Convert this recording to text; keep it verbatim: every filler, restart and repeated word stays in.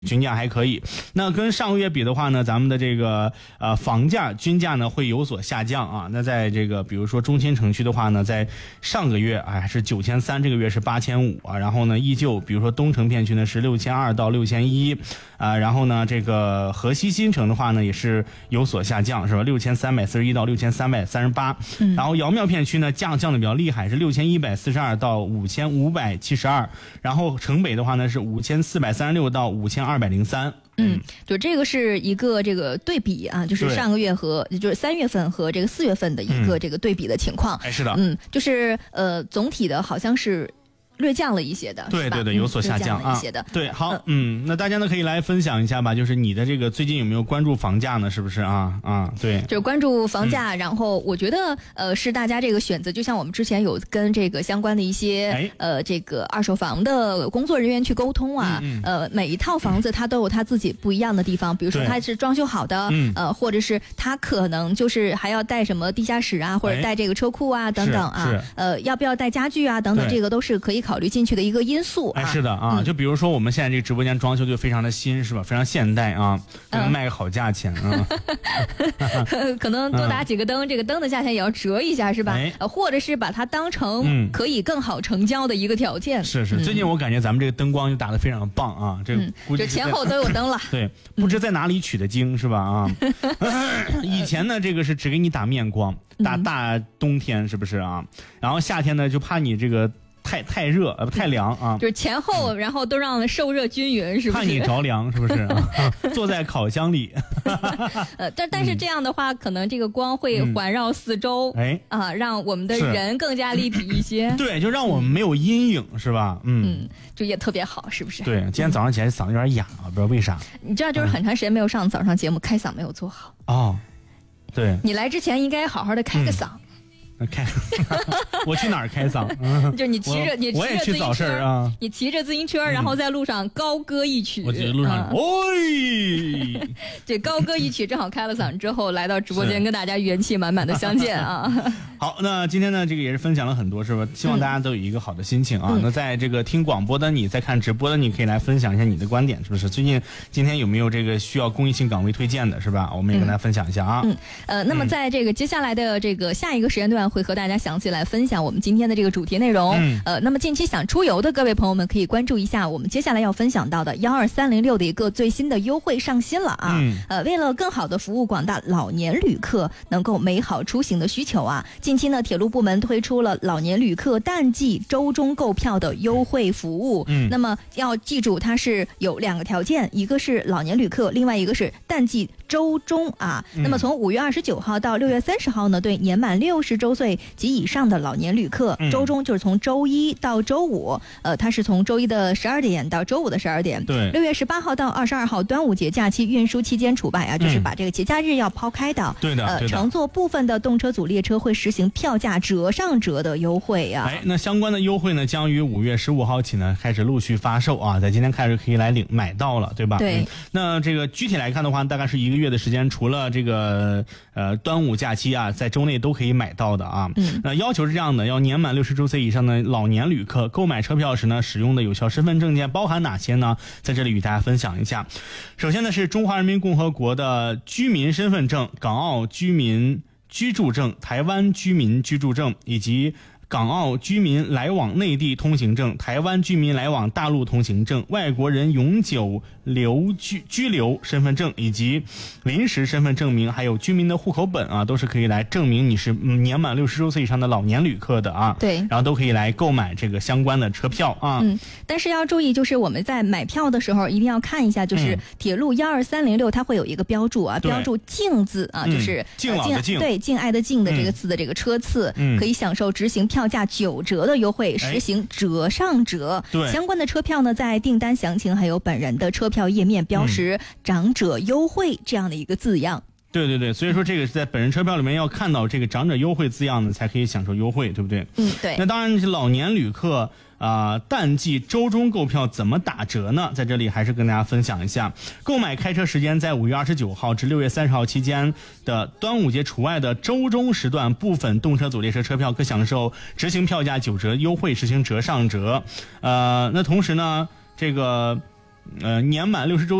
均价还可以。那跟上个月比的话呢，咱们的这个呃房价均价呢会有所下降啊。那在这个比如说中心城区的话呢，在上个月哎是九千三，这个月是八千五啊。然后呢，依旧比如说东城片区呢是六千二到六千一啊。然后呢，这个河西新城的话呢也是有所下降，是吧？六千三百四十一到六千三百三十八。然后姚庙片区呢降降的比较厉害，是六千一百四十二到五千五百七十二。然后城北的话呢是五千四百三十六到五千二百零三。 嗯，就这个是一个这个对比啊，就是上个月和就是三月份和这个四月份的一个这个对比的情况。 哎，是的， 嗯，就是呃，总体的好像是略降了一些的， 对对对，有所下降啊。对，好，嗯，那大家呢可以来分享一下吧，就是你的这个最近有没有关注房价呢？是不是啊？啊，对， 就是关注房价，嗯、然后我觉得呃是大家这个选择，就像我们之前有跟这个相关的一些、哎、呃这个二手房的工作人员去沟通啊，嗯嗯呃每一套房子它都有它自己不一样的地方，比如说它是装修好的，呃或者是它可能就是还要带什么地下室啊，或者带这个车库啊、哎、等等啊，呃要不要带家具啊等等，这个都是可以考虑进去的一个因素啊。 哎，是的啊、嗯，就比如说我们现在这个直播间装修就非常的新，是吧？非常现代啊，能卖个好价钱啊。 嗯、可能多打几个灯、嗯，这个灯的价钱也要折一下，是吧？哎、呃，或者是把它当成可以更好成交的一个条件。嗯、 是是，最近我感觉咱们这个灯光就打得非常棒啊，这个估计、 嗯、就前后都有灯了。 对，不知在哪里取的经，是吧？啊，以前呢，这个是只给你打面光，打大冬天是不是啊？然后夏天呢，就怕你这个。太太热呃不太凉啊， 就是前后、嗯、然后都让受热均匀，是不是？ 怕你着凉是不是、啊？坐在烤箱里。 呃，但但是这样的话、嗯，可能这个光会环绕四周，哎、嗯、啊，让我们的人更加立体一些。 对，就让我们没有阴影，嗯、是吧？嗯嗯，就也特别好，是不是？ 对，今天早上起来嗓子有点哑，不知道为啥。 你知道，就是很长时间没有上早上节目，开嗓没有做好。 哦，对。 你来之前应该好好的开个嗓。嗯开，我去哪儿开嗓？ 就是你骑着你骑着自行车啊， 你骑着自行车，然后在路上高歌一曲。 我觉得路上，哎、嗯， 这高歌一曲正好开了嗓之后，来到直播间跟大家元气满满的相见啊。 好，那今天呢，这个也是分享了很多，是吧？希望大家都有一个好的心情啊。嗯、那在这个听广播的你，在看直播的你，可以来分享一下你的观点，是不是？最近今天有没有这个需要公益性岗位推荐的，是吧？我们也跟大家分享一下啊。 嗯，呃，那么在这个接下来的这个下一个时间段，会和大家详细来分享我们今天的这个主题内容。嗯、呃，那么近期想出游的各位朋友们可以关注一下我们接下来要分享到的幺二三零六的一个最新的优惠上新了啊。嗯、呃，为了更好的服务广大老年旅客能够美好出行的需求啊，近期呢铁路部门推出了老年旅客淡季周中购票的优惠服务。嗯，那么要记住它是有两个条件，一个是老年旅客，另外一个是淡季周中啊。嗯、那么从五月二十九号到六月三十号呢，对年满六十周岁及以上的老年旅客，嗯、周中就是从周一到周五，呃，它是从周一的十二点到周五的十二点。 对， 六月十八号到二十二号端午节假期运输期间除外啊，就是把这个节假日要抛开的。 对的， 呃，乘坐部分的动车组列车会实行票价折上折的优惠啊。 哎，那相关的优惠呢，将于五月十五号起呢开始陆续发售啊，在今天开始可以来领买到了，对吧？ 对。嗯、 那这个具体来看的话，大概是一个月的时间，除了这个呃端午假期啊，在周内都可以买到的啊。嗯。那要求是这样的，要年满六十周岁以上的老年旅客购买车票时呢，使用的有效身份证件包含哪些呢？在这里与大家分享一下。首先呢是中华人民共和国的居民身份证、港澳居民居住证、台湾居民居住证以及港澳居民来往内地通行证、台湾居民来往大陆通行证、外国人永久留居居留身份证以及临时身份证明，还有居民的户口本啊，都是可以来证明你是年满六十周岁以上的老年旅客的啊。 对， 然后都可以来购买这个相关的车票啊。 嗯，但是要注意，就是我们在买票的时候一定要看一下，就是铁路幺二三零六它会有一个标注啊，嗯、标注敬字啊，就是敬老的敬， 对，敬爱的敬的这个字的这个车次，嗯、可以享受执行票价九折的优惠，实行折上折。 对， 相关的车票呢，在订单详情还有本人的车票页面标识长者优惠这样的一个字样。 对对对，所以说这个是在本人车票里面要看到这个长者优惠字样呢，才可以享受优惠，对不对？ 嗯，对。 那当然是老年旅客啊、呃，淡季周中购票怎么打折呢？在这里还是跟大家分享一下，购买开车时间在五月二十九号至六月三十号期间的端午节除外的周中时段，部分动车组列车车票可享受执行票价九折优惠，实行折上折。呃，那同时呢，这个。 呃年满六十周